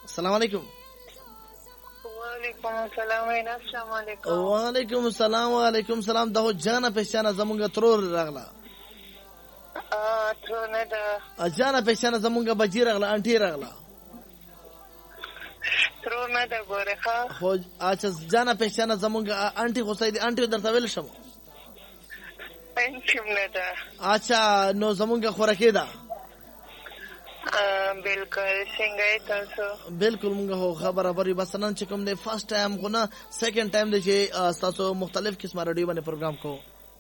السلام علیکم. وعلیکم السلام. السلام علیکم. وعلیکم السلام. وعلیکم السلام. دغه جانه پېښانه زمونږ ترور راغله. ترونه ده. جانه پېښانه زمونږ بجی راغله، انټي راغله. ترونه ده ګوره ښه. خو اچھا جانه پېښانه زمونږ انټي خو سید انټي درته ویل شم. انټي نه ده. اچھا نو زمونږ خوراکي ده. بالکل څنګه تاسو؟ بالکل مونږ خبره بري بس نن چې کوم دی فرست ټایم خو نه سیکنډ ټایم دی چې تاسو مختلف قسمه رادیو باندې پروګرام کو.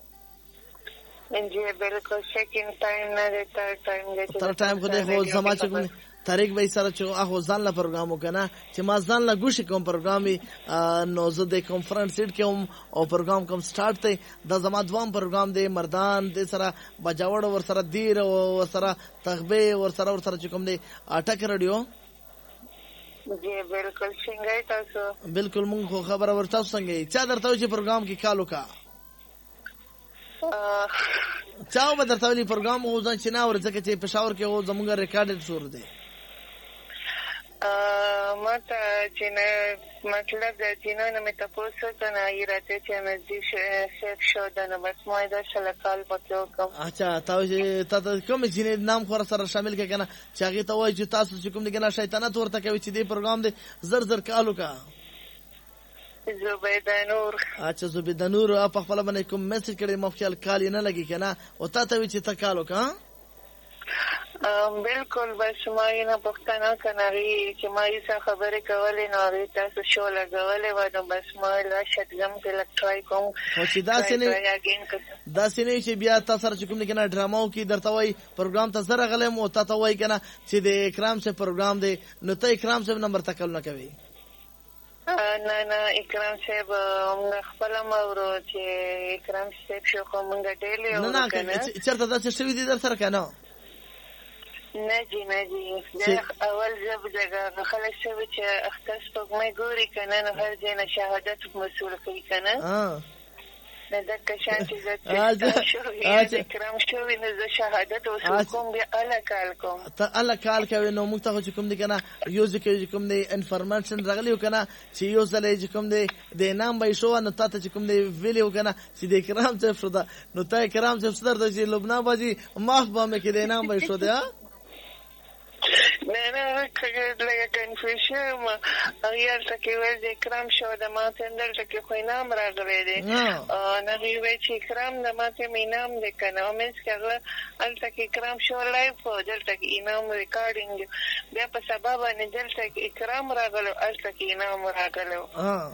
جی بالکل سیکنډ ټایم نه دی، تھرډ ټایم دی. تھرډ ټایم خو دی خو زما چې کوم طریق به سره چې هغه ځان لا پروګرام وکنه چې ما ځان لا ګوشي کوم پروګرام نو زه د کانفرنس سیټ کوم او پروګرام کوم سٹارټ ته د زما دوام پروګرام دی مردان د سره بجاوړ ور سره دیر او ور سره تغبه ور سره چې کوم دی اٹک رادیو. جی بالکل څنګه تاسو؟ بالکل مونږ خو خبره ورته څنګه چا درته چې پروګرام کې کالو کا چاو به درته ویلي پروګرام او ځان چې نه ورځکه چې پېښور کې او زمونږ ریکارډډ شور دی. ماته چې نه مطلب د جنونو مې تاسو کنه ایراته چې نزدیک شیخ شو د نو بس ما دا شلکال پکې وکم. اچھا تاسو کوم جنې نام خور سره شامل کې کنه چې هغه ته وایي چې تاسو چې کوم دي کنه شیطانت ورته کوي چې دې پروګرام دی زر کالو کا. زبیده نور. اچھا زبیده نور په خپل باندې کوم میسج کړی مو خیال کال نه لګی کنه او تاسو وی چې تا کالو کا. بالکل بس ما یې نه پښتنه کناري چې ما یې خبرې کولې نو تاسو شو لګولې و نو بس ما لا شتګم کې لټای کوم. خو چې دا سینې چې بیا تاسو سره چې کوم نه کنه ډراماو کې درته وای پروګرام ته سره غلم او تاسو وای کنه چې د اکرام سے پروګرام دی نو ته اکرام سے نمبر تکل نه کوي. نه اکرام صاحب موږ خپل مورو چې اکرام صاحب شو خو موږ ډېلې او نه چرته دا څه شوی دي در سره کنه. نه جی اول زب دغه خلک شوی چې اختص په مې ګوري کنه نو هر ځای نه شهادت مسول کوي کنه. نه د کشان چې زه اکرام شوی نه زه شهادت وسو کوم بیا الکال کوم. ته الکال کوي نو موږ ته کوم دي کنه یو ځکه کوم دي انفارمیشن راغلی کنه چې یو ځلې کوم دي د نام به شو نو ته کوم دي ویلیو کنه چې د اکرام څخه فردا نو ته اکرام څخه ستر د لبنان باجی ماخ به مې کې د نام به شو دی. نه لکه کنفیوژن ما اغیار تکی ویل اکرام شو د ما تندل تکی خوی نام راغلی دی نغی وی چه اکرام د ما تمی نام دی کنه امیز که اغلا ال تکی اکرام شو لایف و دل تکی انام ریکارڈنگ بیا پا سبابانی دل تکی اکرام راغلو ال تکی انام راغلو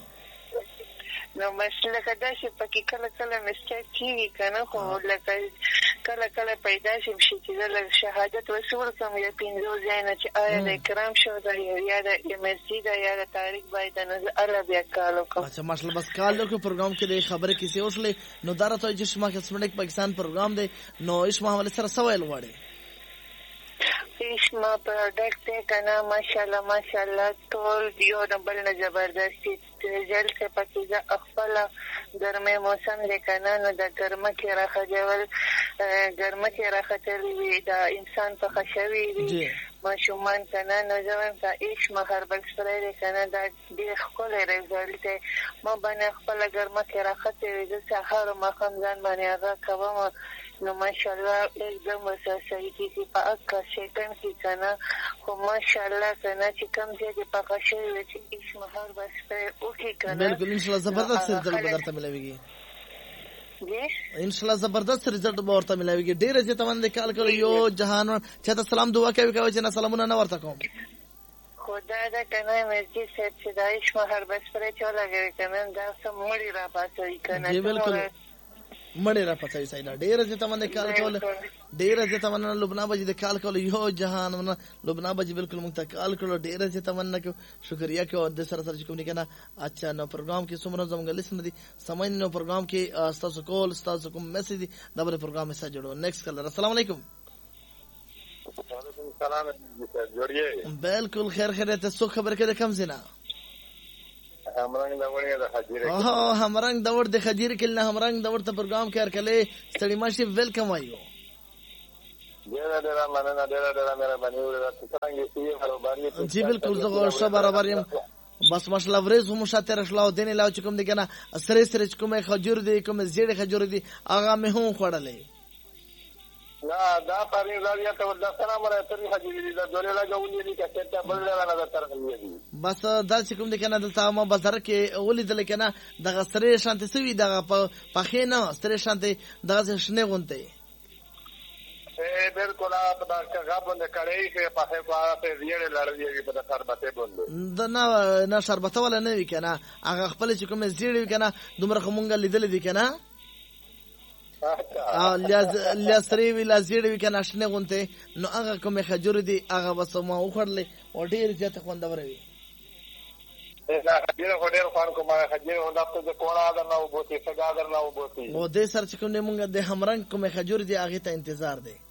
نو بس لکه داسې پکې کله مسټیک کېږي که نه خو لکه کله پیدا شي چې زه لږ شهادت وصول کړم یا پنځو ځای نه چې آیا د اکرام شو ده یا د MSC ده یا د تاریخ باید ده نو زه هله بیا کال وکړم. اچھا ماشاءالله بس کال وکړو پروګرام کې د خبرې کیسې وشلې نو دا راته چې شما قسمت پاکستان پروګرام دی نو اشما حواله سره سوال غواړي. اشما پروډکټ دی که نه ماشاءالله ټول یو د بل نه زبردستي رزلټ کې پکې زه خپله ګرمۍ موسم دی که نه نو د ګرمه کې راختلی وي د انسان پخه شوي وي ماشومان که نه نو زه وایم که اشما هربل سپری دی که نه دا ډېر ښکلی رزلټ دی ما باندې خپله ګرمه کې راختې وي زه سهار و ماښام ځان باندې هغه کوم نو ماشاءالله एकदम صحیح کیږي په اکا شیطان کې کنه خو ماشاءالله کنه چې کم ځای کې پخه شوی وي چې هیڅ مهار بس په اوکې کنه بالکل انشاءالله زبردست رزلټ به درته ملاویږي. انشاءالله زبردست رزلټ به ورته ملاویږي. ډېر زه ته باندې کال کړو یو جهان چې ته سلام دعا کوي چې نه سلامونه نه ورته کوم خدا دا کنه مرجی صاحب چې دا هیڅ مهار بس پرې چا لګوي کنه دا سم مړی را پاتوي کنه بالکل مړی را پاتوي ساینا ډېر زه ته باندې کال کول ډېر زه ته باندې لبنان بجې د کال کول یو جهان لبنان بجې بالکل موږ ته کال کړو ډېر زه ته باندې کو شکریا کو د سره کوم نه کنه. اچھا نو پروګرام کې څومره زموږ لیسن دي سمای نو پروګرام کې تاسو کول تاسو کوم میسج دي دا بل پروګرام سره جوړو. نیکسٹ کلر السلام علیکم. وعلیکم السلام جوړیے بالکل خیر ته څو خبر کړه کم زینا همرنګ د خجیر همرنګ د ور د خجیر کله همرنګ د ور ته پروګرام کار کله ستړي ماشي ویلکم وایو ډېره مننه ډېره مهرباني وکړه څنګه چې کاروباري جی بالکل زه ښه برابر یم بس ماشاءالله ورځ هم شاته رښلاو دین لا چې کوم دي کنه سره کومه خجور دي کومه زیړه خجور دي هغه مې هم خوړلې لا دا پرې راځي ته د سره مره ترې خجور دي دا ډېر لګولې دي چې ته بل نه نه تر غلې بس دا چې کوم دي کنه دلته ما بازار کې ولیدل کنه دغه سره شانته سوي دغه په خینه سره شانته دغه شنه غونته بالکل آپ دا غابن کړی چې په هغه په ریړې لړۍ په شربته بوند نه شربته ولا نه وی کنه هغه خپل چې کوم زیړ وی کنه دومره خمونګه لیدل دي کنه لاسری وی لازیړ وی کنه شنه غونته نو هغه کوم خجور دي هغه بس ما وخړلې او ډیر زیاته خوندور وی دا ډیر خوان کومه خجور ونده ته کوړه دا نو بوتي څنګه دا نو بوتي او دې سر چې کوم مونږ د همرنګ کوم خجور دي هغه ته انتظار دی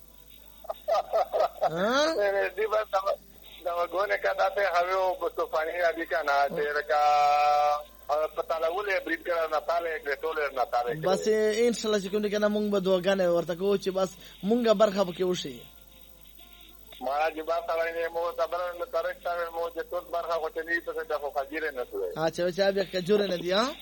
دی بس دا وګونه کدا ته هغه په توفانی ادي کنه چې کا پتا لګولې بریډ کړه نه تاله کې ټوله نه تاله بس ان شاء الله چې کوم کنه مونږ به دوغانه ورته کو چې بس مونږه برخه پکې وشي ما جبا سره مو صبر نه ترښت مو چې ټول برخه کوتنی ته د خجیر نه سوې اچھا بیا خجور نه دی ها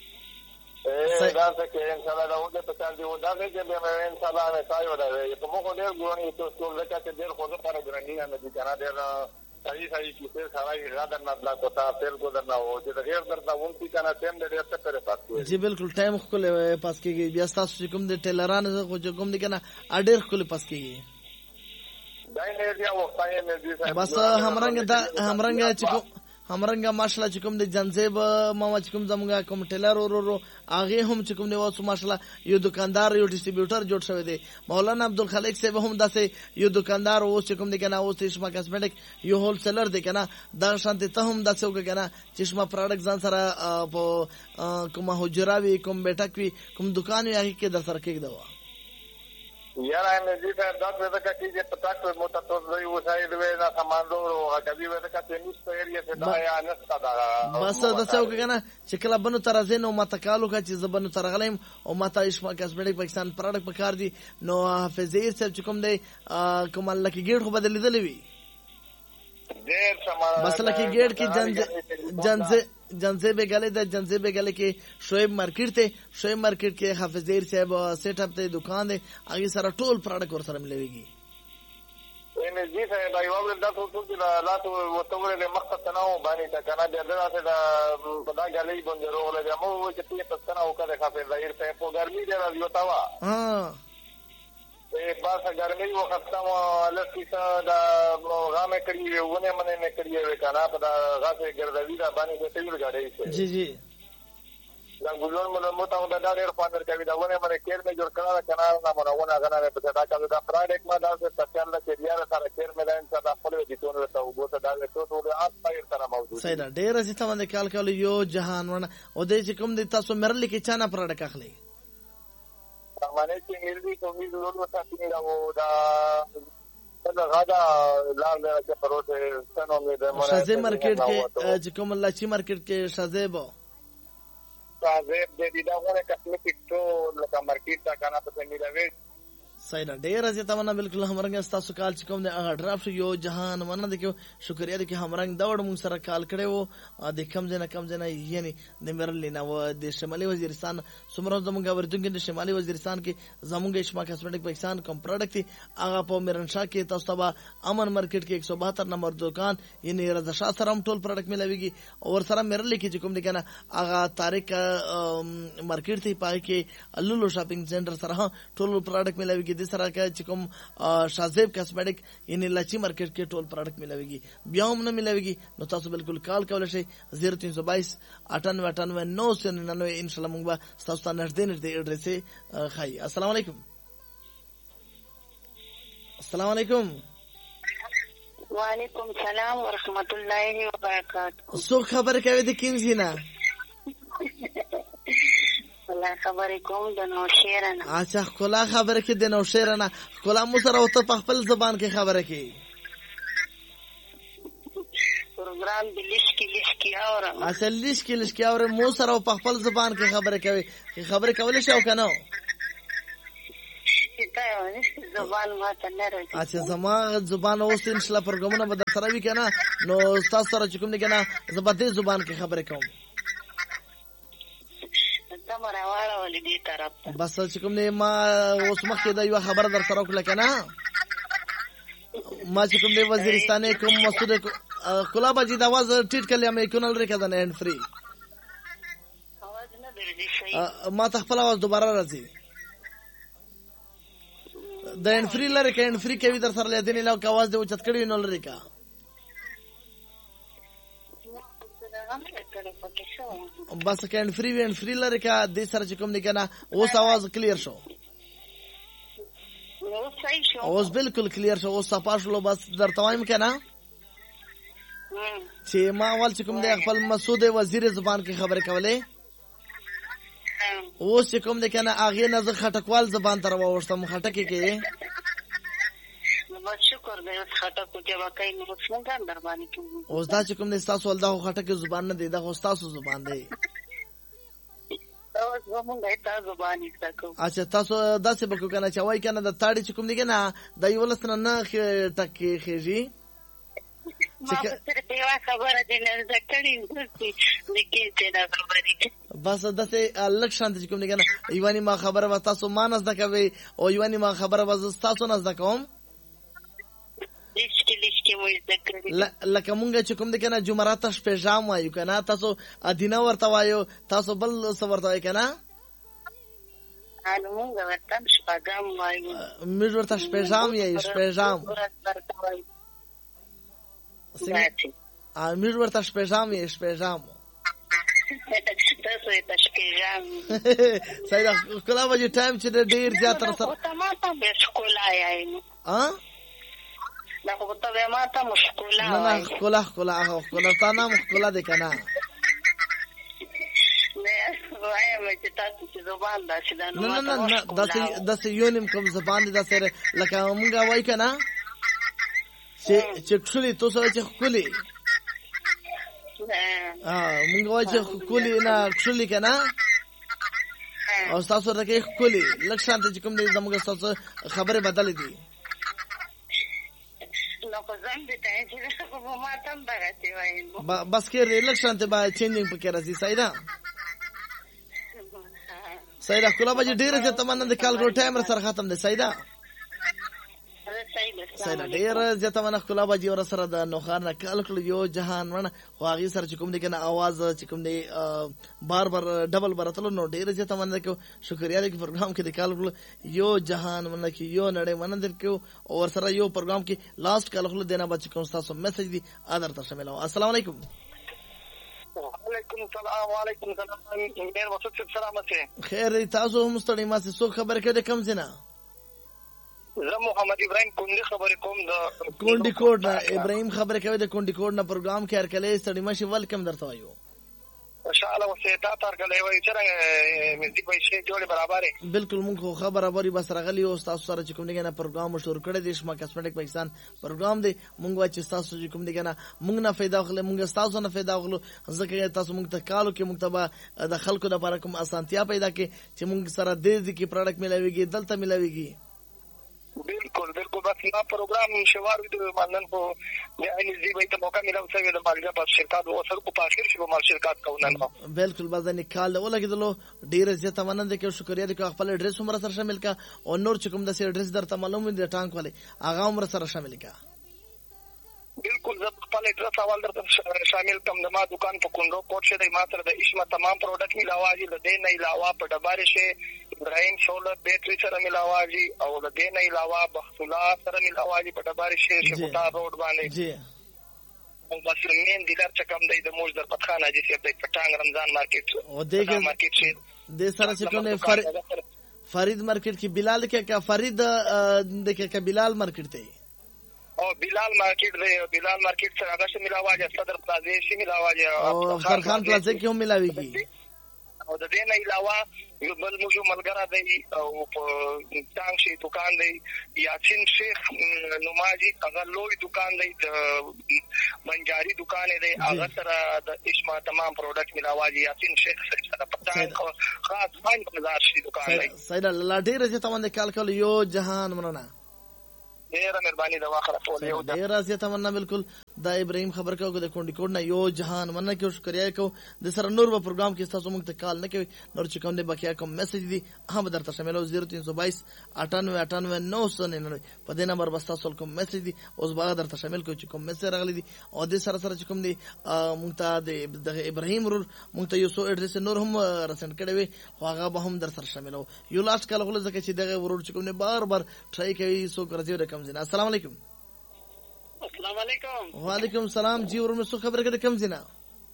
دا څه ان شاء الله دا وګه په کار دی ودا چې به ان شاء الله نه سایو دا په موږ ډېر ګورنی ته ټول لکه چې ډېر خو په ګرانی نه دي کنه ډېر صحیح چې سړی غادر نه بلا کوتا تل کو درنه او چې غیر درته ونتی کنه تم دې څه پره پاتې جی بالکل ټایم خو له پاس کېږي بیا تاسو کوم د ټیلرانو خو کوم دي کنه اډر خو له پاس کېږي دای نه دی او پای نه دی بس همرنګ چې همرنګ ماشاءالله چې کوم د جنزیب ماما چې کوم زمونږه کوم ټیلر ورو هغه هم چې کوم نیو ماشاءالله یو دکاندار یو ډیسټریبیوټر جوړ شوی دی مولانا عبدالخالق صاحب هم داسې یو دکاندار او چې کوم دی کنه او چشمه کاسمیټک یو هول سیلر دی کنه دا شانته ته هم داسې وګ کنه چشمه پروډکټ ځان سره په کوم حجراوي کوم بیٹک وی کوم دکان یې هغه کې در سره کې دا یاره مې دې ته دا څه د کټي چې پټاک مو ته ټول یو ځای دی نه سامان ورو هغه دی ورته کته نشته ایریا ته دا یا نستا دا بس دا څه وکنه چې کله بنو ترازین او متکالو کا چې زبنو ترغلم او ماته اشما کاسمیټک پاکستان پروډکټ پکار دي نو حافظیر صاحب چې کوم دی کوم الله کې ګیټ خو بدلیدل وی ډېر سامان بس لکه ګیټ کې جنزیبه گله د جنزیبه گله کې شعیب مارکیټ کې حافظیر صاحب سیټ اپ ته دکان دی هغه سره ټول پروډکټ ور سره ملويږي ان دې څه دا یو ول دا ټول چې لا ته وتوره له مقصد تناو باندې تا کنه دا دا دا غلې باندې روغله مو چې ته تناو کړه حافظیر صاحب په ګرمي دی راځي وتاوا ها بس ګرمي وخت ما لکه دا غامه کړی ونه منه نه کړی وې کنه په دا غاسه ګرځوي دا باندې ته تیل غاړې جی جی دا ګلون مو ته دا ډېر فاندر کوي دا ونه منه کېر مې جوړ کړه کنه نه مونږه غنه په دا کله دا پروډکټ ما دا څه څنګه چې ریاض سره کېر مې دا ان شاء الله خپل دي ټول ته وګورئ دا ټول اپ پایر سره موجود صحیح دا ډېر چې تمه د کال یو جهان ونه او دې چې کوم دي تاسو مرل کې چانه پروډکټ اخلي مانه چې ملي کومې ضرورت تاسو نه راو دا دا غدا لار نه چې پروته ستنو مې د شازه مارکیټ کې چې کوم لاچی مارکیټ کې شازه دې دا غوړه کاسمیټک ټول لکه مارکیټ تا کنه په څنګه راوي صحیح ده ډیر ازي تمنا بالکل همرنګ تاسو کال چې کوم د هغه ډرافټ یو جهان مننه د شکریا د کې همرنګ دا وړ مون سره کال کړو د کم جنا یعنی د مرل نه و د شمالي وزیرستان سمرو زمونږ ورتونګ د شمالي وزیرستان کې زمونږ اشما کاسمیټک پاکستان کوم پروډکټ هغه په میرنشاه کې تاسو ته امن مارکیټ کې 172 نمبر دکان یعنی رضا شاه سره هم ټول پروډکټ ملويږي او سره مرل کې چې کوم د کنه هغه تاریخ مارکیټ ته پای کې لولو شاپینګ سنټر سره ټول پروډکټ ملويږي د سره کې چې کوم شازیب کاسمیټک یعنی لاچی مارکیټ کې ټول پروډکټ ملويږي بیا هم نه ملويږي نو تاسو بالکل کال کولای شئ 0322 98 999 ان شاء الله موږ تاسو ته نږدې اډرس خای. السلام علیکم. السلام علیکم. وعلیکم السلام ورحمت الله وبرکاته. سو خبر کوي د کینځ نه ولا خبرې کوم د نوشیرنه. اچھا خلا خبره کې د نوشیرنه خلا مو سره او ته په خپل زبان کې خبره کې پروګرام د لیشکی اورم. اصل لیشکی اورم مو سره په خپل زبان کې خبره کوي خبره کولای شو کنه تا زبان ما ته نه راځي. اچھا زما زبان اوس ان شاء الله پروګرامونه به سره وی کنه نو تاسو سره چې کوم نه کنه زبردست زبان کې خبرې کوم. تمره واړه ولې دې طرف ته بس چې کوم نه ما اوس مخکې دا یو خبر در سره وکړه کنه ما چې کوم دی وزیرستان کوم مسعود کلابا جی د आवाज ټیټ کړل مې کونل ریکا ده نه فری आवाज نه درځي صحیح. ما تخپل आवाज دوباره راځي د ان فری لره کې ان فری کوي در سره لیدنې لاو کې आवाज دی او چت کړی نو لری کا بس کې ان فری لره کې د سره چې کوم نه کنه اوس आवाज کلیر شو اوس بالکل کلیر شو اوس صفاشلو بس درته وایم کنه چې ما اول چې کوم دی خپل مسعود وزیر زبان کې خبرې کولې اوس چې کوم دی کنه اغه نه ز خټکوال زبان تر وورستم خټکې کې بس شکر دې خټکو چې واکای نو څنګه در باندې کوي اوس دا چې کوم دی تاسو ول دا خټکې زبان نه دی دا تاسو زبان دی اچھا تاسو داسې بکو کنه چې وای کنه د تاړي چې کوم دی کنه د یو لسنه نه ټکی خېږي ما سره دیوا خبره دې نه ذکرې لیکي چې دا خبره بس دته الک شانت چې کوم دی کنه ایوانی ما خبره و تاسو ما نزد کوي او ایوانی ما خبره و تاسو نزد کوم لشکې مو ذکرې لکه مونږ چې کوم دی کنه جمعرات شپه جام وایو کنه تاسو ادینه ورته وایو تاسو بل څه ورته وایو کنه ان مونږ ورته شپه جام وایو موږ ورته شپه جام یې شپه جام موږ ورته شپه جام یې شپه جام تاسو ته شپه جام سیدا کله وځي ټایم چې ډیر زیات تر سره ما ته به سکولا یایم دا خو ته ما ته مشکولا نه خلا تا نام خلا دې کنه نه وایم چې تاسو چې زبان دا چې دا نه داسې یونیم کوم زبان دې داسې لکه مونږه وای کنه چې خلی تاسو چې خلی مونږ وای چې خلی نه خلی کنه او تاسو راکې خلی لکشان ته کوم دې زموږ تاسو خبره بدل دي بس کې ریلکشن ته به چینجینګ پکې راځي سایدا کله به ډیره چې تمنه د کال ګو ټایم سره ختم دي سایدا ډیره چې تمنه کله به ور سره د نوخار نه کال کله یو جهان ونه خو هغه سره چې کوم دي کنه आवाज چې کوم دي بار ډبل برتلو نو ډیره چې تمنه کو شکریا دې پروګرام کې د کال یو جهان ونه کې یو نړۍ منندر کې او سره یو پروګرام کې لاست کال خل دینا بچ کوم تاسو میسج دي ادر ته شامل او السلام علیکم وعلیکم السلام ډیر وخت سلامت خیر تاسو هم ستړي ما څه خبر کړه کم زنه زه محمد ابراهیم کونډي خبرې کوم د کونډي کوډ نه ابراهیم خبرې کوي د کونډي کوډ نه پروګرام کې هر کله ستړي ماشي ویلکم درته وایو ان شاء الله وسیتا تر کله وای چې مزدیک وای شي جوړه برابر بالکل مونږ خو خبره بري بس راغلی او تاسو سره چې کوم دیګه پروګرام شروع کړی د شما کاسمیټک پاکستان پروګرام دی مونږ وا چې تاسو چې کوم دیګه مونږ نه फायदा اخلي مونږ تاسو نه फायदा اخلو ځکه تاسو مونږ ته کالو کې مونږ ته د خلکو لپاره کوم اسانتیا پیدا کې چې مونږ سره د دې کې پروډکټ ملاويږي دلته ملاويږي بالکل بس نا پروګرام شوار د مانن په یعنی زی وای ته موقع ملو سوي د مالګه په شرکت او سر په اخر شي په مال شرکت کوونن بالکل بازن کال ولګیدلو ډیر زیات مننه د کې شکریا د خپل ایڈریس عمر سره شامل کا او نور چې کوم د ایڈریس درته معلوم دي ټانک والے هغه عمر سره شامل کا بالکل زه خپل ایڈریس حواله درته شامل کوم د ما دکان په کندو کوټ شه د ما سره د اشما تمام پروډکټ ملاواجی د دې نه علاوه په ډبارې شه ابراهيم سولر بیٹری سره ملاواجی او د دې نه علاوه بخلا سره ملاواجی په ډبارې شه شپتا روډ باندې جی او بس مين دیلر چکم د موج در پتخانه جی سی د پټانګ رمضان مارکیټ او دغه مارکیټ شه د سره چې کوم فرید مارکیټ کې بلال کې کا فرید د کې بلال مارکیټ ته او بلال مارکیټ سره هغه شي ملاواجه صدر پلازا شي ملاواجه او خرخان پلازا کې هم ملاويږي او د دې نه علاوه یو بل موږ ملګری دی او په ټانګ شي دکان دی یاسین شیخ نمازی هغه لوی دکان دی د منجاری دکان دی هغه سره د اشما تمام پروډکټ ملاواجی یاسین شیخ سره پټان خاص باندې بازار شي دکان دی سید الله ډیر چې تمنه کال کول یو جهان مننه ډیر مهرباني دا واخره ټول یو ډیر چې تمنه بالکل دا ابراهيم خبر کاوه د کونډي کوډ نه یو جهان مننه کې شکریا کو د سره نور په پروګرام کې تاسو موږ ته کال نه کوي نور چې کوم د بقیا کوم میسج دي هم درته شامل 0322 9898 په دې نمبر بس تاسو کوم میسج دي اوس باغ درته شامل کوي چې کوم میسج راغلي دي او د سره چې کوم دي موږ ته د ابراهيم ور موږ ته یو سو اډرس نور هم رسند کړي وي خو هغه به هم در سره شامل یو لاست کال غول ځکه چې دغه ورور چې کوم بار بار ټرای کوي سو راځي رقم زینا السلام علیکم السلام علیکم وعلیکم السلام جی ورمه سو خبره کده کم زینا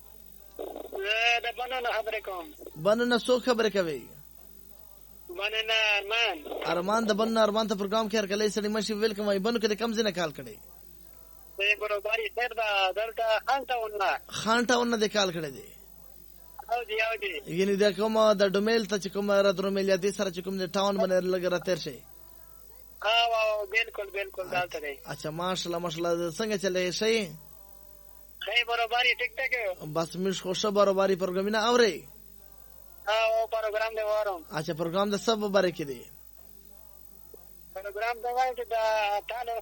د بنونه خبره کوم بنونه سو خبره کوي بنونه ارمان د بنونه ارمان ته پروګرام کې هرکله سړي مشي ویلکم وای بنو کده کم زینا کال کړي په برابرۍ تر دا دلته خانټاونه د کال کړي دي او دی یعنی دا کوم د ډومیل ته چې کوم را درومیل یادي سره چې کوم د ټاون باندې لګره تیر شي بالکل دالته دی اچھا ماشاءالله څنګه چلے شي خیر برابرۍ ټیک ټاک بس مش خوشا برابرۍ پروګرام نه اوري او پروګرام دی وارم اچھا پروګرام د سب باره کې دی پروګرام دا وایي چې دا ټاله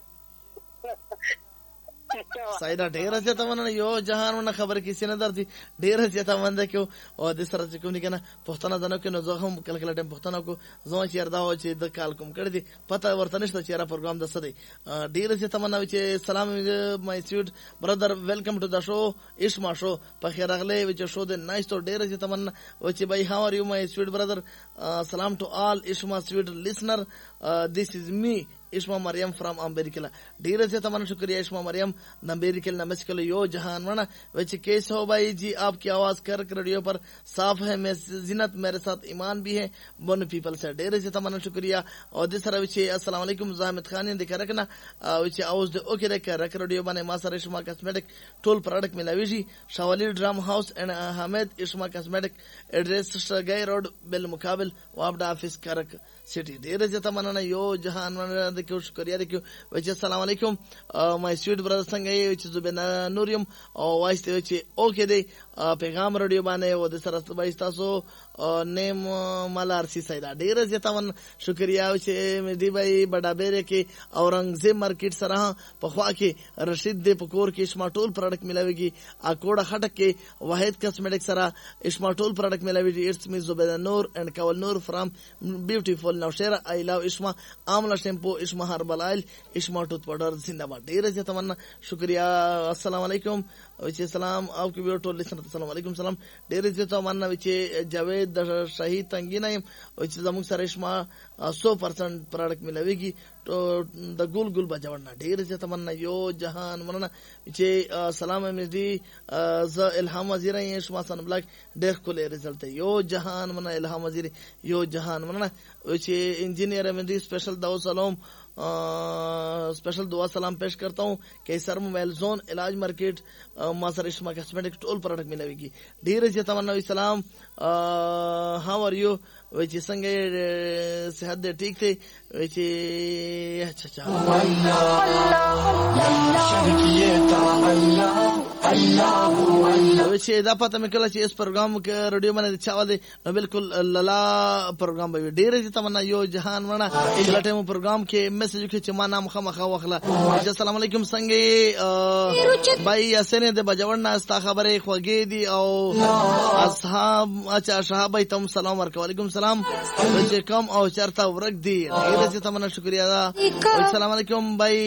سایدا ډیر چې تمنه یو جهانونه خبر کیسه نه درځي ډیر چې تمنه کو او د سره چې کوم کنه پښتنه ځنه کې نو زه هم کله ټیم پښتنه کو زما چې اردا و چې د کال کوم کړی دي پته ورته نشته چې را پروګرام د سدي ډیر چې تمنه چې سلام مای سویټ برادر ویلکم ټو د شو اشما شو په خیر اغله چې شو د نایس ته ډیر چې تمنه و چې بای هاو ار یو مای سویټ برادر سلام ټو آل اشما سویټ لسنر this is me اشما مریم فرام امریکا ډیر سے تمنا شکریہ اشما مریم امریکا نمسکل یو جہان ونا وچ کیس ہو بھائی جی آپ کی آواز کر ریڈیو پر صاف ہے میں زینت میرے ساتھ ایمان بھی ہے بون پیپل سے ډیر سے تمنا شکریہ اور دسرا وچ السلام علیکم زاحمد خان دې کرکنا وچ اوس د اوکے دک رک ریڈیو باندې ما سره اشما کاسمیټک ټول پروډکټ ملاویږي شاولی ډرام هاوس ان حمید اشما کاسمیټک ایڈریس شګای روډ بالمقابل وابډا افیس کرک سٹی ډیر سے تمنا یو جہان ونا देखो शुक्रिया देखो वैसे अस्सलाम वालेकुम माय स्वीट ब्रदर څنګه یې چې زبینا نوریم او وایسته چې اوکے دی پیغام رادیو باندې و د سره وایستاسو نیم مالار سی سیدا ډیر زیاتون شکریہ چې مدي بھائی بڑا بیره کې اورنګزیب مارکیټ سره په خوا کې رشید د پکور کې اشما ټول پروډکټ ملاويږي اکوړه خټک کې واحد کاسمیټک سره اشما ټول پروډکټ ملاويږي اټس می زبینا نور اند کول نور فرام بیوټیفول نوشیرا آی لو اشما آملا شیمپو اشما هربل آئل اشما ٹوتھ پاؤڈر زندہ باد ډیر زیاتون شکریہ السلام علیکم وچ سلام آپ کی بیوټول لسن السلام علیکم سلام ډیر زیاتون وچ جاوید د شهید تنگینایم وچ زموږ سره اشما 100% پروډکټ ملاويږي د ګول ګول بجوړنا ډیر زیاتون یو جهان مننه چې سلام مزدي ز الهام وزیر اشما سن بلاک ډیر کول رزلټ یو جهان مننه الهام وزیر یو جهان مننه چې انجینئر مزدي स्पेशल دعا سلام स्पेशल दुआ सलाम पेश करता हूँ केसर मोबाइल जोन इलाज मार्केट मासर इश्मा कॉस्मेटिक टोल प्रोडक्ट मिलेगी ढेर से तमन्ना सलाम हाउ आर यू वैसे संगे सेहत दे ठीक थे वैसे अच्छा वैसे دا پته مې کله چې اس پروګرام کې رادیو باندې چاوه دي بالکل لالا پروګرام به ډېر چې تمنا یو جهان ورنه کله ټیم پروګرام کې میسج کې چې ما نام خامخا واخله السلام علیکم څنګه بھائی اسنه د بجوړنا استا خبره خوږی دي او اصحاب اچھا صحابه تم سلام علیکم سلام چې کم او چرته ورک دي ډېر چې تمنا شکریا السلام علیکم بھائی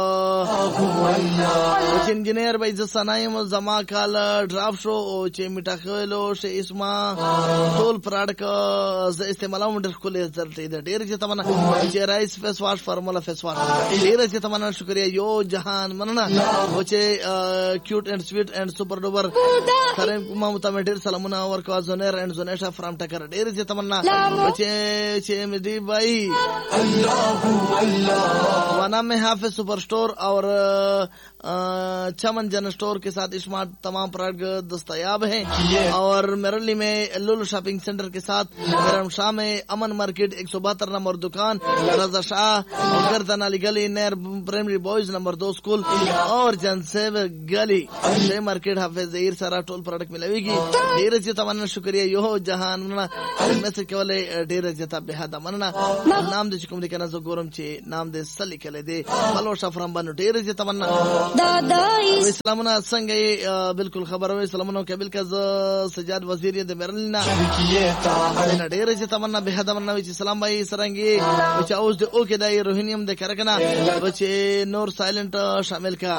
انجینئر بھائی زسنایم زما کال ډراپ شو چې میټا خلو شي اسما ټول پروډکټ ز استعمالوم ډېر کولې درته ډېر چې تمنا چې رائس فیس واش فارمولا فیس واش ډېر چې تمنا شکریا یو جهان مننه و چې کیوټ اینڈ سویټ اینڈ سپر ډوبر سره ما متمدر سلامونه ورکوا زونر اینڈ زونیشا فرام ټکر ډېر چې تمنا چې مدي بھائی الله الله وانا میں حافظ سپر स्टोर और चमन जन स्टोर के साथ स्मार्ट तमाम प्रोडक्ट दस्तयाब हैं। और मेरली में लुलु शॉपिंग सेंटर के साथ मेरम शाह में अमन मार्केट 172 नंबर दुकान, रजा शाह गर्दन अली गली नेर प्राइमरी बॉयज नंबर 2 स्कूल और जनसेव गली शे मार्केट हाफिज जहीर सारा टोल प्रोडक्ट मिलेगी। ढेर जी तमन्ना शुक्रिया यो जहान मैसेज के वाले ढेर जता बेहद मन्ना नाम दे चुकम दिकना जो गोरम चे नाम दे सली केले दे बलो शफरम बन ढेर जी तमन्ना इस्लामना संगे बिल्कुल खबर है इस्लामनो के बिल्कुल सजाद वजीर दे मेरलिना ढेर जी तमन्ना बेहद मन्ना विच सलाम भाई सरंगी विच आउस दे ओके दाई रोहिनियम दे करकना विच नूर साइलेंट शामिल का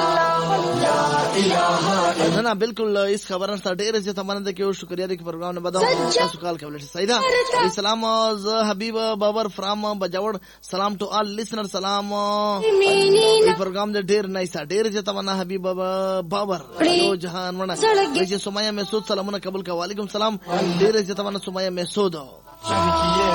ना बिल्कुल इस खबर से ढेर जी तमन्ना दे के शुक्रिया दे प्रोग्राम ने बताओ सुकाल के सईदा सलाम हबीब बाबर फ्रॉम बजावड़ सलाम टू ऑल लिसनर सलाम प्रोग्राम दे ढेर नाइसा ढेर जे तमन्ना हबीब बाबर जहान मना सुमैया महसूद सलाम कबूल का वालेकुम सलाम ढेर जे तमन्ना सुमैया महसूद